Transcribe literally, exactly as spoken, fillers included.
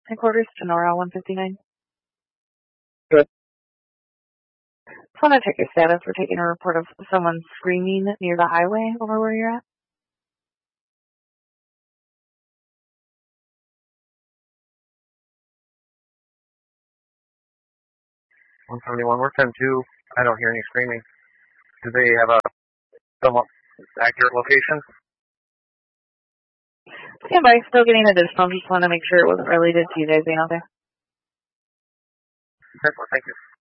Headquarters, Genora one fifty-nine. Good. Just want to check your status. We're taking a report of someone screaming near the highway over where you're at. one seventy-one, we're ten two. I don't hear any screaming. Do they have a somewhat accurate location? Stand by, still getting additional. Just want to make sure it wasn't related to you guys being out there. Okay, well, thank you.